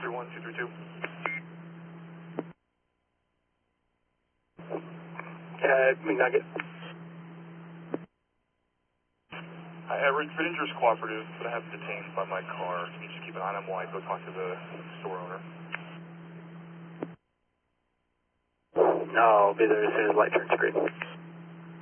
232. McNugget. Ranger's cooperative, but I have detained by my car. Can you just keep an eye on him while I go talk to the store owner? No, I'll be there as soon as light turns green.